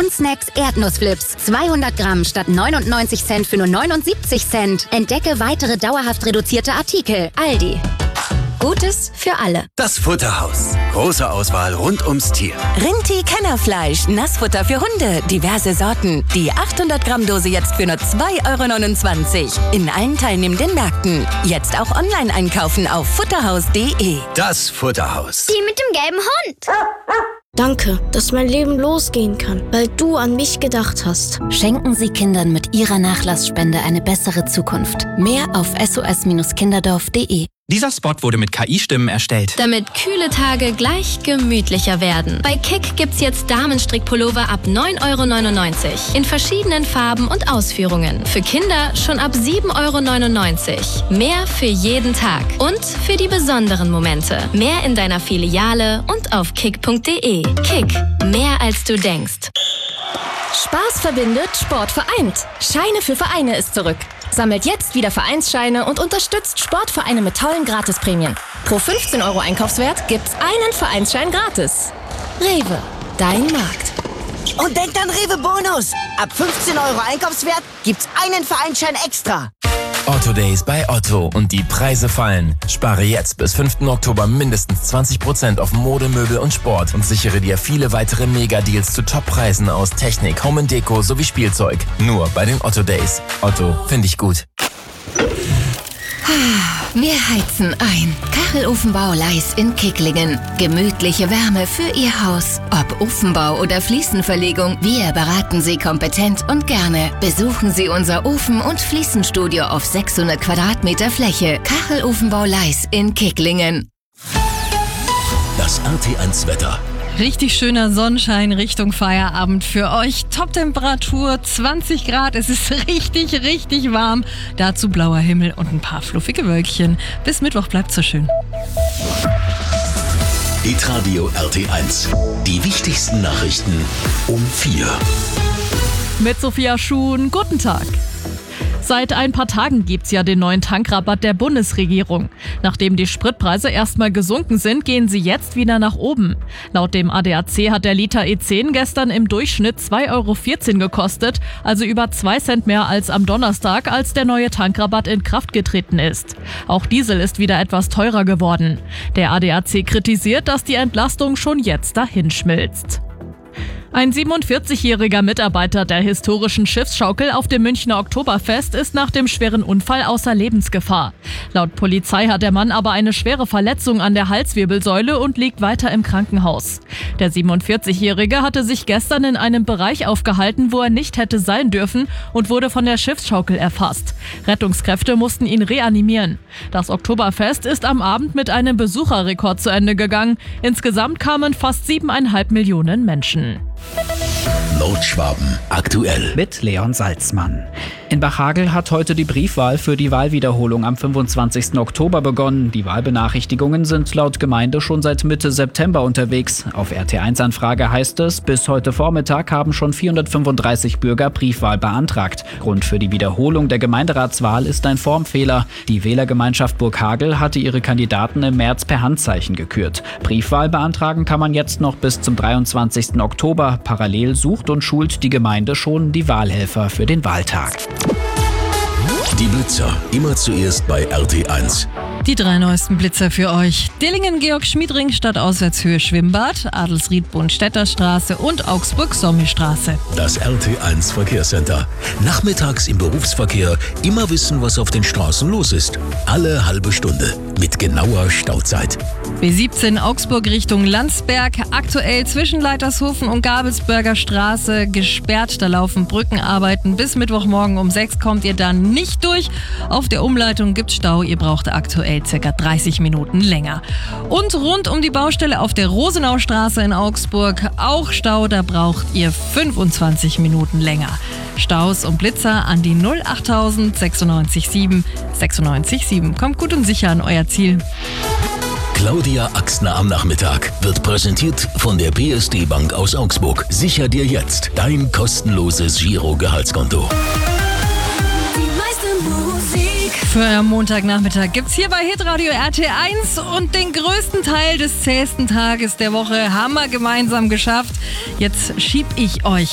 Fun-Snacks Erdnussflips. 200 Gramm statt 99 Cent für nur 79 Cent. Entdecke weitere dauerhaft reduzierte Artikel. Aldi. Gutes für alle. Das Futterhaus. Große Auswahl rund ums Tier. Rinti-Kennerfleisch, Nassfutter für Hunde, diverse Sorten. Die 800 Gramm Dose jetzt für nur 2,29 € in allen teilnehmenden Märkten. Jetzt auch online einkaufen auf futterhaus.de. Das Futterhaus. Die mit dem gelben Hund. Danke, dass mein Leben losgehen kann, weil du an mich gedacht hast. Schenken Sie Kindern mit Ihrer Nachlassspende eine bessere Zukunft. Mehr auf sos-kinderdorf.de. Dieser Spot wurde mit KI-Stimmen erstellt. Damit kühle Tage gleich gemütlicher werden. Bei Kick gibt's jetzt Damenstrickpullover ab 9,99 € in verschiedenen Farben und Ausführungen. Für Kinder schon ab 7,99 €. Mehr für jeden Tag und für die besonderen Momente. Mehr in deiner Filiale und auf kick.de. Kick, mehr als du denkst. Spaß verbindet, Sport vereint. Scheine für Vereine ist zurück. Sammelt jetzt wieder Vereinsscheine und unterstützt Sportvereine mit tollen Gratisprämien. Pro 15 € Einkaufswert gibt's einen Vereinsschein gratis. Rewe, dein Markt. Und denkt an Rewe Bonus. Ab 15 € Einkaufswert gibt's einen Vereinsschein extra. Otto Days bei Otto und die Preise fallen. Spare jetzt bis 5. Oktober mindestens 20% auf Mode, Möbel und Sport und sichere dir viele weitere Mega-Deals zu Top-Preisen aus Technik, Home & Deko sowie Spielzeug. Nur bei den Otto Days. Otto, finde ich gut. Wir heizen ein. Kachelofenbau Leis in Kicklingen. Gemütliche Wärme für Ihr Haus. Ob Ofenbau oder Fliesenverlegung, wir beraten Sie kompetent und gerne. Besuchen Sie unser Ofen- und Fliesenstudio auf 600 Quadratmeter Fläche. Kachelofenbau Leis in Kicklingen. Das RT1 Wetter. Richtig schöner Sonnenschein Richtung Feierabend für euch. Top-Temperatur 20 Grad. Es ist richtig, richtig warm. Dazu blauer Himmel und ein paar fluffige Wölkchen. Bis Mittwoch bleibt's so schön. Hitradio RT1. Die wichtigsten Nachrichten um 4. Mit Sophia Schuhn, guten Tag. Seit ein paar Tagen gibt's ja den neuen Tankrabatt der Bundesregierung. Nachdem die Spritpreise erstmal gesunken sind, gehen sie jetzt wieder nach oben. Laut dem ADAC hat der Liter E10 gestern im Durchschnitt 2,14 € gekostet, also über 2 Cent mehr als am Donnerstag, als der neue Tankrabatt in Kraft getreten ist. Auch Diesel ist wieder etwas teurer geworden. Der ADAC kritisiert, dass die Entlastung schon jetzt dahinschmilzt. Ein 47-jähriger Mitarbeiter der historischen Schiffsschaukel auf dem Münchner Oktoberfest ist nach dem schweren Unfall außer Lebensgefahr. Laut Polizei hat der Mann aber eine schwere Verletzung an der Halswirbelsäule und liegt weiter im Krankenhaus. Der 47-jährige hatte sich gestern in einem Bereich aufgehalten, wo er nicht hätte sein dürfen und wurde von der Schiffsschaukel erfasst. Rettungskräfte mussten ihn reanimieren. Das Oktoberfest ist am Abend mit einem Besucherrekord zu Ende gegangen. Insgesamt kamen fast 7,5 Millionen Menschen. Nordschwaben aktuell. Mit Leon Salzmann. In Bachhagel hat heute die Briefwahl für die Wahlwiederholung am 25. Oktober begonnen. Die Wahlbenachrichtigungen sind laut Gemeinde schon seit Mitte September unterwegs. Auf RT1-Anfrage heißt es, bis heute Vormittag haben schon 435 Bürger Briefwahl beantragt. Grund für die Wiederholung der Gemeinderatswahl ist ein Formfehler. Die Wählergemeinschaft Burghagel hatte ihre Kandidaten im März per Handzeichen gekürt. Briefwahl beantragen kann man jetzt noch bis zum 23. Oktober. Parallel sucht und schult die Gemeinde schon die Wahlhelfer für den Wahltag. Die Blitzer, immer zuerst bei RT1. Die 3 neuesten Blitzer für euch. Dillingen-Georg-Schmiedring statt Auswärtshöhe Schwimmbad, Adelsried-Bund-Städter-Straße und Augsburg-Sommelstraße. Das RT1 Verkehrscenter. Nachmittags im Berufsverkehr immer wissen, was auf den Straßen los ist. Alle halbe Stunde mit genauer Stauzeit. B17 Augsburg Richtung Landsberg. Aktuell zwischen Leitershofen und Gabelsberger Straße gesperrt. Da laufen Brückenarbeiten. Bis Mittwochmorgen um 6 kommt ihr dann nicht durch. Auf der Umleitung gibt's Stau. Ihr braucht aktuell ca. 30 Minuten länger. Und rund um die Baustelle auf der Rosenaustraße in Augsburg auch Stau. Da braucht ihr 25 Minuten länger. Staus und Blitzer an die 08000 96 7 96 7. Kommt gut und sicher an euer Ziel. Claudia Axner am Nachmittag wird präsentiert von der PSD Bank aus Augsburg. Sicher dir jetzt dein kostenloses Giro-Gehaltskonto. Für Montagnachmittag gibt's hier bei Hitradio RT1 und den größten Teil des zähesten Tages der Woche haben wir gemeinsam geschafft. Jetzt schieb ich euch